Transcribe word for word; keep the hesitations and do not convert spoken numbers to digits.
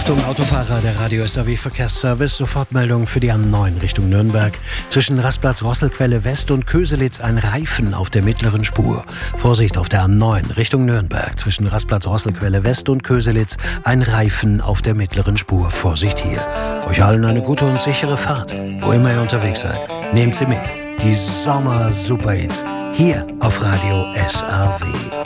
Achtung, Autofahrer, der Radio S A W Verkehrsservice, Sofortmeldung für die A neun Richtung Nürnberg. Zwischen Rastplatz Rosselquelle West und Köselitz ein Reifen auf der mittleren Spur. Vorsicht auf der A neun Richtung Nürnberg. Zwischen Rastplatz Rosselquelle West und Köselitz ein Reifen auf der mittleren Spur. Vorsicht hier. Euch allen eine gute und sichere Fahrt. Wo immer ihr unterwegs seid, nehmt sie mit. Die Sommer-Superhits hier auf Radio S A W.